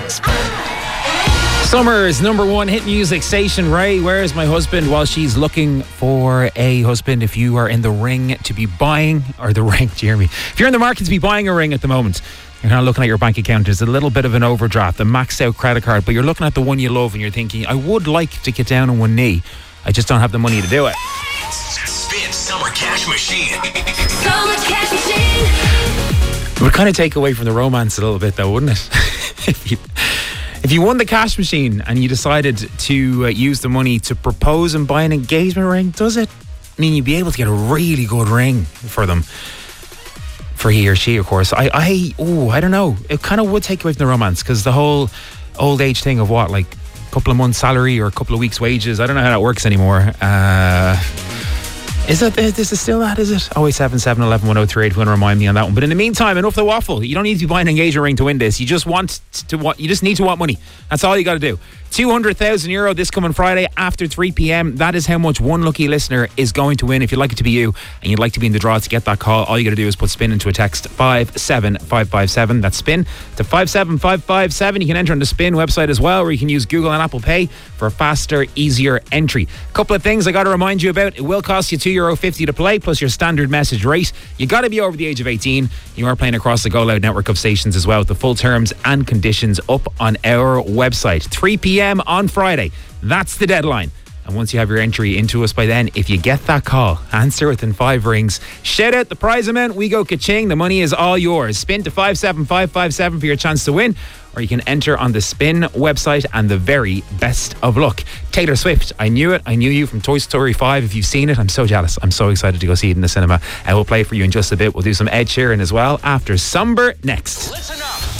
Summer's number one hit music station. Ray, where is my husband? While she's looking for a husband. If you are in the ring to be buying, or the ring, Jeremy, if you're in the market to be buying a ring at the moment, you're kind of looking at your bank account, there's a little bit of an overdraft, a maxed out credit card, but you're looking at the one you love and you're thinking, I would like to get down on one knee, I just don't have the money to do it. Spin Summer Cash Machine. Summer Cash Machine. It would kind of take away from the romance a little bit though, wouldn't it? If you won the cash machine and you decided to use the money to propose and buy an engagement ring, does it mean you'd be able to get a really good ring for them? For he or she, of course. I don't know. It kind of would take away from the romance, because the whole old age thing of what, like a couple of months' salary or a couple of weeks' wages, I don't know how that works anymore. Is it still that, is it? 0877 11 103 if you want to remind me on that one. But in the meantime, enough the waffle. You don't need to be buying an engagement ring to win this. You just need to want money. That's all you got to do. €200,000 this coming Friday after 3 p.m. That is how much one lucky listener is going to win. If you'd like it to be you and you'd like to be in the draw to get that call, all you got to do is put spin into a text 57557. That's spin to 57557. You can enter on the Spin website as well, or you can use Google and Apple Pay for a faster, easier entry. A couple of things I got to remind you about. It will cost you €2.50 to play, plus your standard message rate. You got to be over the age of 18. You are playing across the Go Loud network of stations as well, with the full terms and conditions up on our website. 3 p.m. on Friday. That's the deadline. And once you have your entry into us by then, if you get that call, answer within 5 rings, shout out the prize amount, we go ka-ching, the money is all yours. Spin to 57557 for your chance to win, or you can enter on the Spin website, and the very best of luck. Taylor Swift, I knew it. I knew you from Toy Story 5. If you've seen it, I'm so jealous. I'm so excited to go see it in the cinema. And we'll play it for you in just a bit. We'll do some Ed Sheeran as well after Somber next. Listen up.